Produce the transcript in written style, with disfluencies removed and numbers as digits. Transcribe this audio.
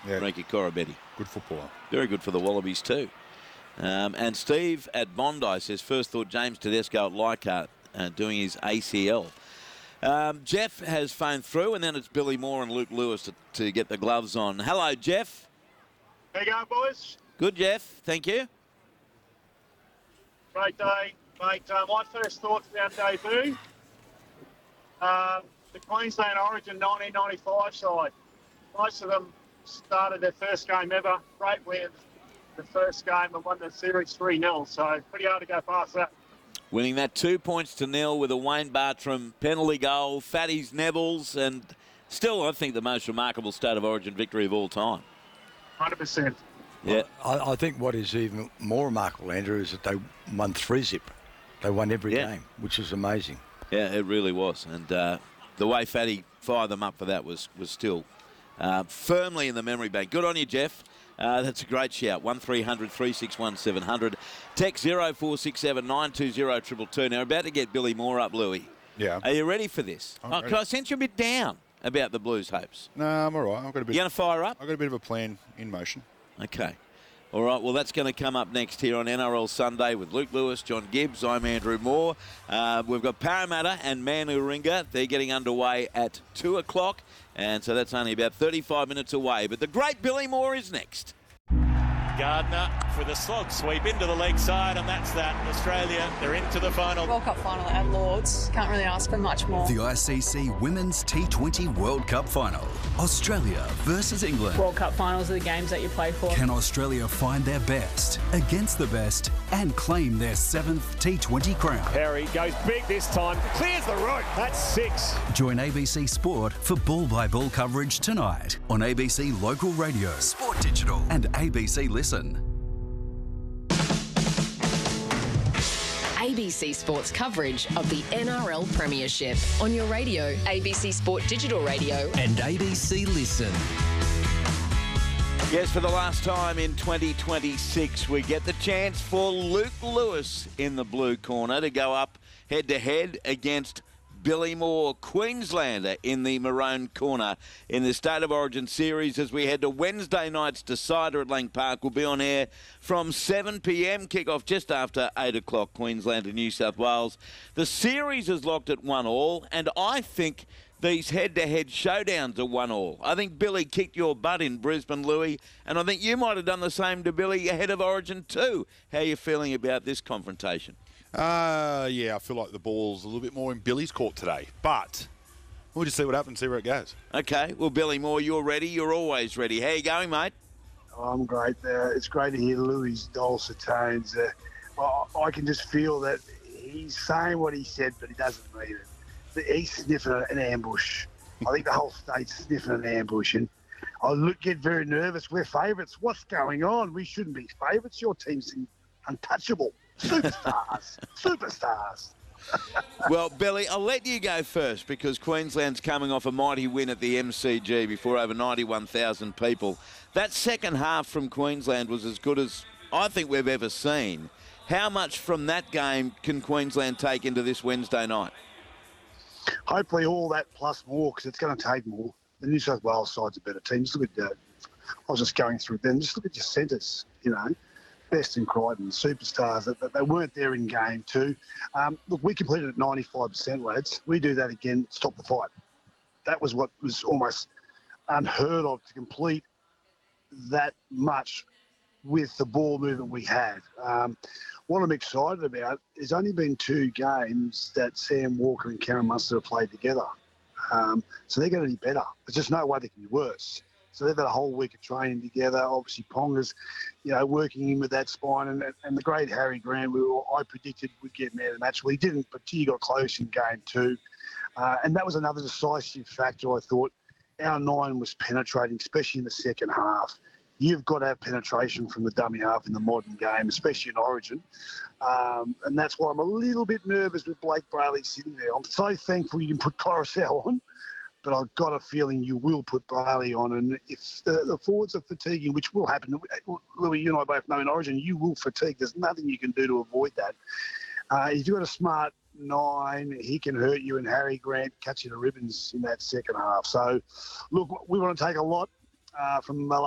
Ricky Corabetti. Good footballer. Very good for the Wallabies too. And Steve at Bondi says, first thought James Tedesco at Leichhardt doing his ACL. Jeff has phoned through, and then it's Billy Moore and Luke Lewis to get the gloves on. Hello, Jeff. How you going, boys? Good, Jeff. Thank you. Great day, mate. My first thoughts about debut. The Queensland Origin 1995 side. Most of them started their first game ever. Great win. The first game and won the series 3-0. So pretty hard to go past that. Winning that 2-0 with a Wayne Bartram penalty goal, Fatty's Neville's, and still, I think, the most remarkable State of Origin victory of all time. 100%. Yeah. I think what is even more remarkable, Andrew, is that they won 3-0. They won every game, which is amazing. Yeah, it really was. And the way Fatty fired them up for that was still firmly in the memory bank. Good on you, Jeff. That's a great shout. 1300 361 700. Text 0467 920 222. Now, we're about to get Billy Moore up, Louis. Yeah. Are you ready for this? Can I sense you a bit down about the Blues' hopes? No, I'm all right. You going to fire up? I've got a bit of a plan in motion. Okay. All right, well, that's going to come up next here on NRL Sunday with Luke Lewis, John Gibbs. I'm Andrew Moore. We've got Parramatta and Manuringa. They're getting underway at 2 o'clock, and so that's only about 35 minutes away. But the great Billy Moore is next. Gardner for the slog sweep into the leg side, and that's that. Australia, they're into the final. World Cup final at Lords. Can't really ask for much more. The ICC Women's T20 World Cup Final. Australia versus England. World Cup finals are the games that you play for. Can Australia find their best against the best and claim their 7th T20 crown? Perry goes big this time. Clears the road. That's 6. Join ABC Sport for ball-by-ball coverage tonight on ABC Local Radio, Sport Digital and ABC Listen. ABC Sports coverage of the NRL Premiership on your radio, ABC Sport Digital Radio and ABC Listen. Yes, for the last time in 2026, we get the chance for Luke Lewis in the blue corner to go up head-to-head against Billy Moore, Queenslander, in the maroon corner in the State of Origin series as we head to Wednesday night's decider at Lang Park. We'll be on air from 7 p.m, kick-off just after 8 o'clock, Queensland and New South Wales. The series is locked at 1-1, and I think these head-to-head showdowns are 1-1. I think Billy kicked your butt in Brisbane, Louis, and I think you might have done the same to Billy ahead of Origin too. How are you feeling about this confrontation? Yeah, I feel like the ball's a little bit more in Billy's court today. But we'll just see what happens, see where it goes. Okay, well, Billy Moore, you're ready. You're always ready. How you going, mate? I'm great. It's great to hear Louis' dulcet tones. I can just feel that he's saying what he said, but he doesn't mean it. He's sniffing an ambush. I think the whole state's sniffing an ambush. And I get very nervous. We're favourites. What's going on? We shouldn't be favourites. Your team's untouchable. Superstars. Well, Billy, I'll let you go first because Queensland's coming off a mighty win at the MCG before over 91,000 people. That second half from Queensland was as good as I think we've ever seen. How much from that game can Queensland take into this Wednesday night? Hopefully all that plus more, because it's going to take more. The New South Wales side's a better team. Just look at I was just going through them. Just look at your centres, Best in Crichton, superstars that they weren't there in game 2. Look, we completed at 95%, lads. We do that again, stop the fight. That was what was almost unheard of, to complete that much with the ball movement we had. What I'm excited about, there's only been 2 games that Sam Walker and Karen Munster have played together. So they're going to be better. There's just no way they can be worse. So they've had a whole week of training together. Obviously, Ponga's, working in with that spine. And the great Harry Grant, I predicted would get man of the match. Well, he didn't, but he got close in game 2. And that was another decisive factor, I thought. Our 9 was penetrating, especially in the second half. You've got to have penetration from the dummy half in the modern game, especially in Origin. And that's why I'm a little bit nervous with Blake Brayley sitting there. I'm so thankful you didn't put Coruscant on. But I've got a feeling you will put Brayley on. And if the forwards are fatiguing, which will happen, Louis, you and I both know in Origin, you will fatigue. There's nothing you can do to avoid that. If you've got a smart 9, he can hurt you, and Harry Grant catch you the ribbons in that second half. So, look, we want to take a lot from